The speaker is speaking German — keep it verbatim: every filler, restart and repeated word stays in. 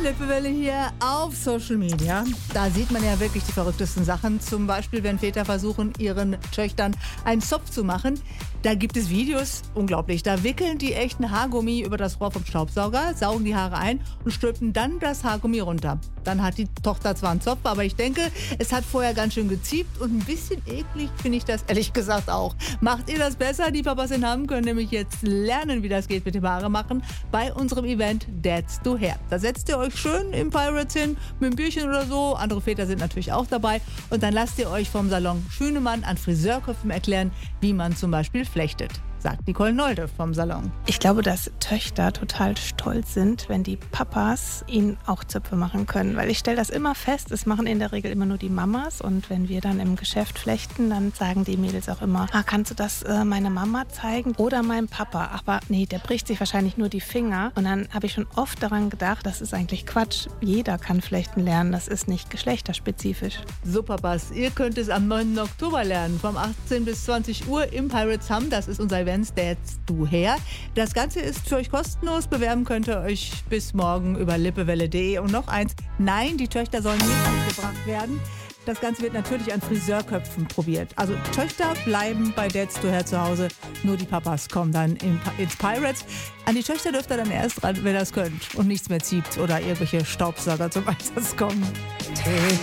Lippewelle hier auf Social Media. Da sieht man ja wirklich die verrücktesten Sachen. Zum Beispiel, wenn Väter versuchen, ihren Töchtern einen Zopf zu machen. Da gibt es Videos, unglaublich. Da wickeln die echten Haargummi über das Rohr vom Staubsauger, saugen die Haare ein und stülpen dann das Haargummi runter. Dann hat die Tochter zwar einen Zopf, aber ich denke, es hat vorher ganz schön geziebt und ein bisschen eklig finde ich das ehrlich gesagt auch. Macht ihr das besser? Die Papas in Hamm können nämlich jetzt lernen, wie das geht mit dem Haare machen bei unserem Event Dads Do Hair. Da setzt ihr euch schön im Pirates hin, mit einem Bierchen oder so. Andere Väter sind natürlich auch dabei. Und dann lasst ihr euch vom Salon Schünemann an Friseurköpfen erklären, wie man zum Beispiel flechtet, sagt Nicole Nolde vom Salon. Ich glaube, dass Töchter total stolz sind, wenn die Papas ihnen auch Zöpfe machen können. Weil ich stelle das immer fest, es machen in der Regel immer nur die Mamas. Und wenn wir dann im Geschäft flechten, dann sagen die Mädels auch immer, ah, kannst du das äh, meiner Mama zeigen oder meinem Papa? Aber nee, der bricht sich wahrscheinlich nur die Finger. Und dann habe ich schon oft daran gedacht, das ist eigentlich Quatsch. Jeder kann flechten lernen, das ist nicht geschlechterspezifisch. So Papas, ihr könnt es am neunten Oktober lernen, vom achtzehn bis zwanzig Uhr im Pirates Hamm. Das ist unser Event Dads Do Hair. Das Ganze ist für euch kostenlos. Bewerben könnt ihr euch bis morgen über lippewelle punkt de. Und noch eins, nein, die Töchter sollen nicht mitgebracht werden. Das Ganze wird natürlich an Friseurköpfen probiert. Also Töchter bleiben bei Dads Do Hair zu Hause. Nur die Papas kommen dann in, ins Pirates. An die Töchter dürft ihr dann erst ran, wenn ihr das könnt und nichts mehr zieht oder irgendwelche Staubsauger zum Einsatz kommen.